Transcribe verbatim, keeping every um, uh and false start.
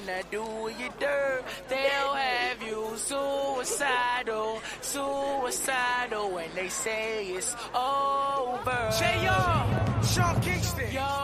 Now do you dirt, they'll have you suicidal, suicidal when they say it's over. J R, Sean Kingston. Yo.